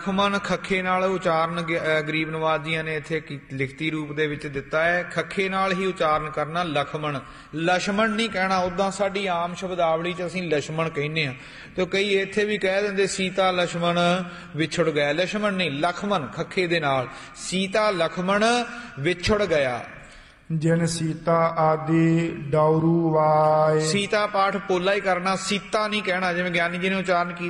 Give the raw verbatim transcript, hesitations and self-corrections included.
ਲਖਮਣ ਖੱਖੇ ਨਾਲ ਉਚਾਰਨ ਗਰੀਬ ਨਵਾਜ਼ ਜੀਆਂ ਨੇ ਇੱਥੇ ਲਿਖਤੀ ਰੂਪ ਦੇ ਵਿੱਚ ਦਿੱਤਾ ਹੈ। ਖੱਖੇ ਨਾਲ ਹੀ ਉਚਾਰਨ ਕਰਨਾ ਲਖਮਣ, ਲਛਮਣ ਨਹੀਂ ਕਹਿਣਾ। ਉੱਦਾਂ ਸਾਡੀ ਆਮ ਸ਼ਬਦਾਵਲੀ 'ਚ ਅਸੀਂ ਲਛਮਣ ਕਹਿੰਦੇ ਹਾਂ, ਤੇ ਕਈ ਇੱਥੇ ਵੀ ਕਹਿ ਦਿੰਦੇ ਸੀਤਾ ਲਛਮਣ ਵਿਛੜ ਗਿਆ। ਲਛਮਣ ਨਹੀਂ, ਲਖਮਣ ਖੱਖੇ ਦੇ ਨਾਲ। ਸੀਤਾ ਲਖਮਣ ਵਿਛੜ ਗਿਆ। ਜਿਨ ਸੀਤਾ ਆਦਿ ਡਾਉਰੂ ਵਾਏ। ਸੀਤਾ ਪਾਠ ਪੋਲਾ ਹੀ ਕਰਨਾ, ਸੀਤਾ ਨਹੀਂ ਕਹਿਣਾ। ਜਿਵੇਂ ਗਿਆਨੀ ਜੀ ਨੇ ਉਚਾਰਨ ਕੀਤਾ